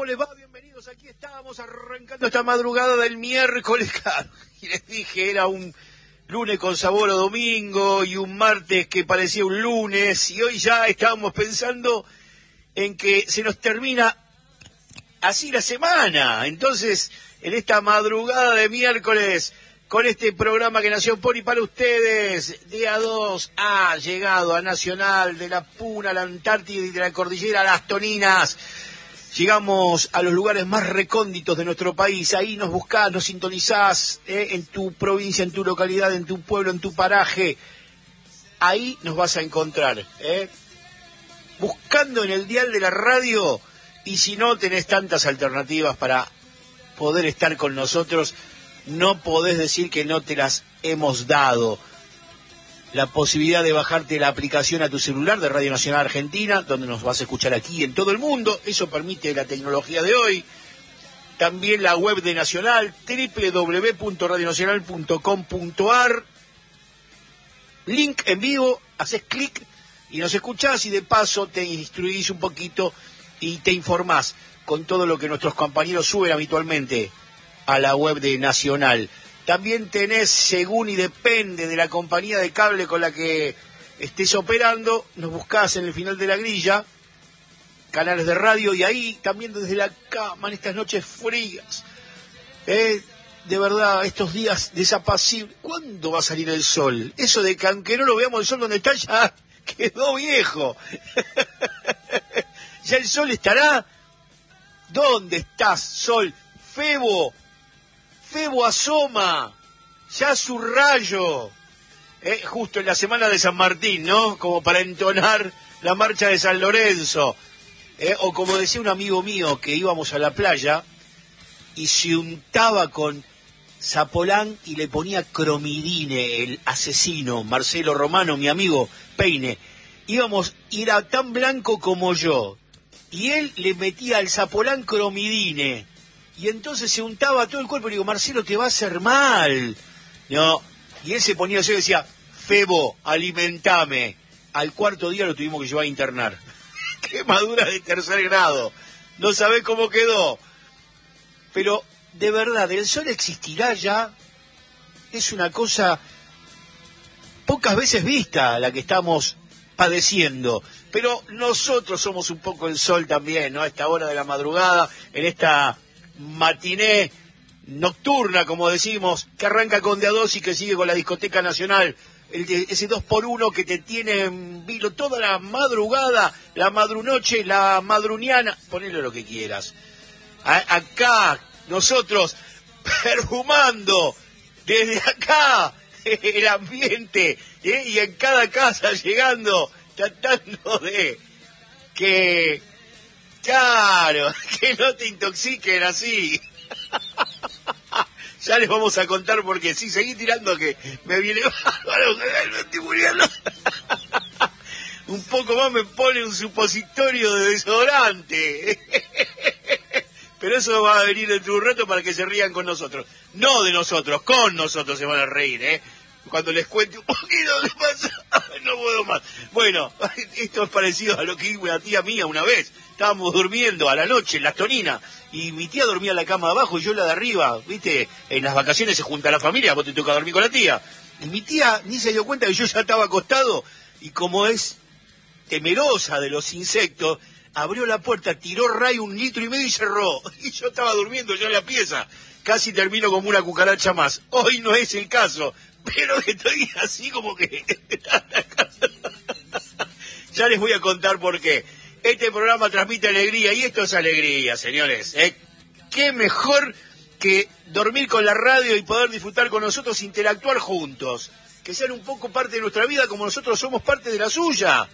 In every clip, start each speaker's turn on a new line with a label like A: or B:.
A: ¿Cómo les va? Bienvenidos, aquí estamos arrancando esta madrugada del miércoles, claro, y les dije, era un lunes con sabor a domingo y un martes que parecía un lunes, y hoy ya estábamos pensando en que se nos termina así la semana. Entonces, en esta madrugada de miércoles, con este programa que nació por y para ustedes, día 2 ha llegado a Nacional, de la Puna a la Antártida y de la Cordillera a las Toninas. Llegamos a los lugares más recónditos de nuestro país. Ahí nos buscás, nos sintonizás, en tu provincia, en tu localidad, en tu pueblo, en tu paraje. Ahí nos vas a encontrar, buscando en el dial de la radio. Y si no tenés tantas alternativas para poder estar con nosotros, no podés decir que no te las hemos dado. La posibilidad de bajarte la aplicación a tu celular de Radio Nacional Argentina, donde nos vas a escuchar aquí en todo el mundo. Eso permite la tecnología de hoy. También la web de Nacional, www.radionacional.com.ar. Link en vivo, haces clic y nos escuchás, y de paso te instruís un poquito y te informás con todo lo que nuestros compañeros suben habitualmente a la web de Nacional. También tenés, según y depende de la compañía de cable con la que estés operando, nos buscás en el final de la grilla, canales de radio, y ahí también desde la cama en estas noches frías. De verdad, estos días desapacibles. ¿Cuándo va a salir el sol? Eso de que aunque no lo veamos el sol donde está, ya quedó viejo. Ya el sol estará. ¿Dónde estás, sol? Febo asoma, ya su rayo, justo en la semana de San Martín, ¿no? Como para entonar la marcha de San Lorenzo, o como decía un amigo mío, que íbamos a la playa y se untaba con Zapolán y le ponía cromidine, el asesino, Marcelo Romano, mi amigo Peine. Íbamos, y era tan blanco como yo, y él le metía al Zapolán cromidine, y entonces se untaba todo el cuerpo. Y digo, Marcelo, te va a hacer mal. No, y él se ponía así y decía, Febo, alimentame. Al cuarto día lo tuvimos que llevar a internar. Quemadura de tercer grado. No sabés cómo quedó. Pero, de verdad, ¿el sol existirá ya? Es una cosa pocas veces vista la que estamos padeciendo. Pero nosotros somos un poco el sol también, ¿no? A esta hora de la madrugada, en esta matiné nocturna, como decimos, que arranca con de a dos y que sigue con la discoteca nacional, ese 2x1 que te tiene en vilo toda la madrugada, la madrunoche, la madruniana, ponele lo que quieras. Acá, nosotros, perfumando, desde acá, el ambiente, y en cada casa llegando, tratando de que... Claro, que no te intoxiquen así. Ya les vamos a contar porque si seguí tirando que me viene bárbaro, me estoy muriendo. Un poco más me pone un supositorio de desodorante. Pero eso va a venir dentro de un rato para que se rían con nosotros. No de nosotros, con nosotros se van a reír, Cuando les cuente un poquito qué pasa, no puedo más. Bueno, esto es parecido a lo que hizo una tía mía una vez. Estábamos durmiendo a la noche en las Toninas, y mi tía dormía en la cama de abajo y yo la de arriba, ¿viste? En las vacaciones se junta la familia, vos te toca dormir con la tía. Y mi tía ni se dio cuenta que yo ya estaba acostado, y como es temerosa de los insectos, abrió la puerta, tiró Ray 1,5 litros y cerró. Y yo estaba durmiendo ya en la pieza. Casi termino como una cucaracha más. Hoy no es el caso, pero estoy así como que... Ya les voy a contar por qué. Este programa transmite alegría, y esto es alegría, señores. Qué mejor que dormir con la radio y poder disfrutar con nosotros, interactuar juntos. Que sean un poco parte de nuestra vida como nosotros somos parte de la suya.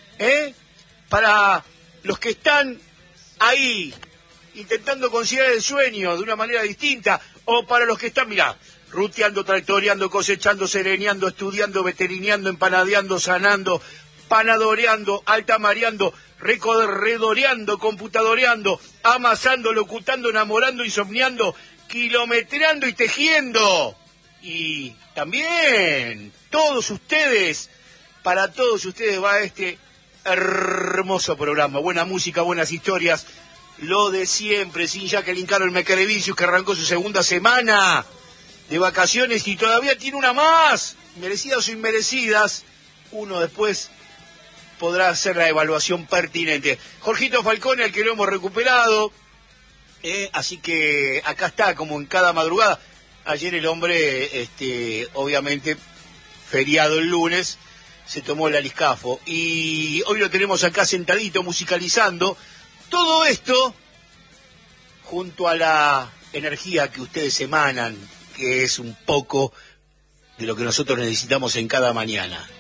A: Para los que están ahí intentando conciliar el sueño de una manera distinta, o para los que están, mirá, ruteando, tractoreando, cosechando, sereneando, estudiando, veterineando, empanadeando, sanando, panadoreando, altamareando, redoreando, computadoreando, amasando, locutando, enamorando, insomniando, kilometreando y tejiendo. Y también todos ustedes, para todos ustedes va este hermoso programa. Buena música, buenas historias, lo de siempre, sin Jacqueline Carol Mequerevicius, que arrancó su segunda semana de vacaciones y todavía tiene una más, merecidas o inmerecidas. Uno después podrá hacer la evaluación pertinente. Jorgito Falcone, al que lo hemos recuperado, así que acá está, como en cada madrugada. Ayer el hombre, obviamente, feriado el lunes, se tomó el aliscafo. Y hoy lo tenemos acá sentadito, musicalizando. Todo esto, junto a la energía que ustedes emanan, que es un poco de lo que nosotros necesitamos en cada mañana.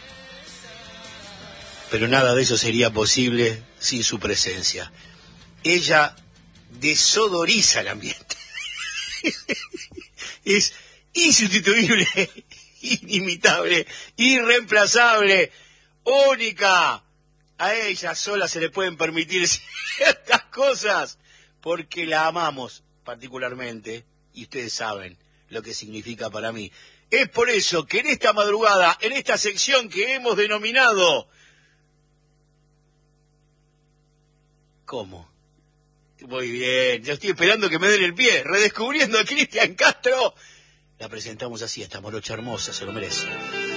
A: Pero nada de eso sería posible sin su presencia. Ella desodoriza el ambiente. Es insustituible, inimitable, irreemplazable, única. A ella sola se le pueden permitir ciertas cosas porque la amamos particularmente y ustedes saben lo que significa para mí. Es por eso que en esta madrugada, en esta sección que hemos denominado... ¿Cómo? Muy bien, yo estoy esperando que me den el pie. Redescubriendo a Cristian Castro. La presentamos así, esta morocha hermosa, se lo merece.